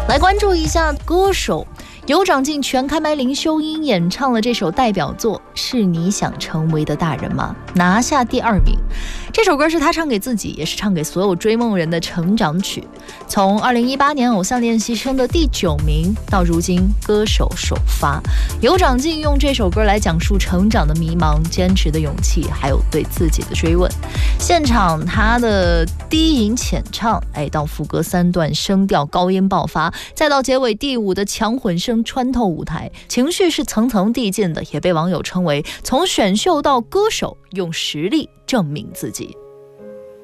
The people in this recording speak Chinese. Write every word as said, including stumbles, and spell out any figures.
来关注一下歌手有长进全开麦林秀英演唱了这首代表作《是你想成为的大人吗》，拿下第二名。这首歌是他唱给自己，也是唱给所有追梦人的成长曲。从二零一八年偶像练习生的第九名到如今歌手首发，有长进用这首歌来讲述成长的迷茫、坚持的勇气，还有对自己的追问。现场他的低吟浅唱，哎，到副歌三段声调高音爆发，再到结尾第五的强混声穿透舞台，情绪是层层递进的，也被网友称为从选秀到歌手，用实力证明自己。